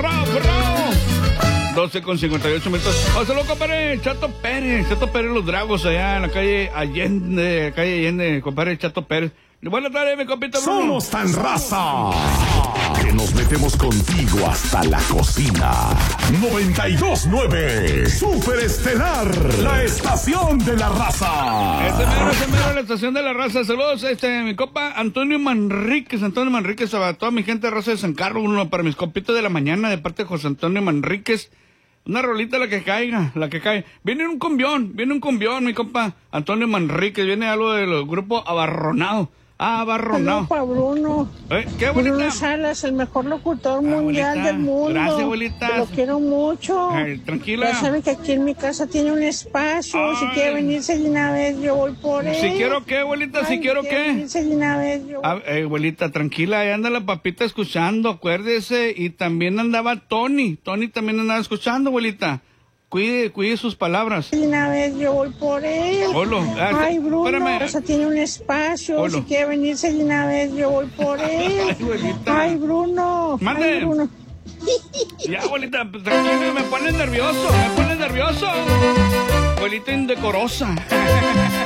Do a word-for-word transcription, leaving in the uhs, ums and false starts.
¡Bravo, bravo! doce con cincuenta y ocho minutos. ¡Oh, saludos, compadre! Chato Pérez. Chato Pérez, Los Dragos, allá en la calle Allende. Calle Allende, compadre Chato Pérez. Buenas tardes, mi compita Bruno. Somos tan raza que nos metemos contigo hasta la cocina. noventa y dos nueve Super Estelar, la estación de la raza. Este mero, este mero, la estación de la raza. Saludos, este, mi compa Antonio Manríquez. Antonio Manríquez, a toda mi gente de raza de San Carlos. Uno para mis compitos de la mañana, de parte de José Antonio Manríquez. Una rolita la que caiga, la que cae. Viene un cumbión, viene un cumbión, mi compa Antonio Manríquez. Viene algo del grupo Abarronado. Ah, Abarronado. Para Bruno. ¿Eh? ¿Qué, abuelita? Bruno Salas, el mejor locutor mundial abuelita. del mundo. Gracias, abuelita. Te lo quiero mucho. Ay, tranquila. Ya sabe que aquí en mi casa tiene un espacio. Ay. Si quiere venirse de una vez, yo voy por él. Si quiero qué, abuelita, si Ay, quiero quiere qué. venirse de una vez, yo... Ah, eh, abuelita, tranquila, ahí anda la papita escuchando, acuérdese. Y también andaba Tony. Tony también andaba escuchando, abuelita. Cuide, cuide sus palabras. De una vez, yo voy por él. Olo, ah, Ay, Bruno, espérame. mi casa tiene un espacio. Olo. Si quiere venirse de una vez, yo voy por él. Ay, abuelita. Ay, Bruno. Mande. Ay, Bruno. Ya, abuelita, tranquila, me pones nervioso, me pones nervioso. Abuelita indecorosa.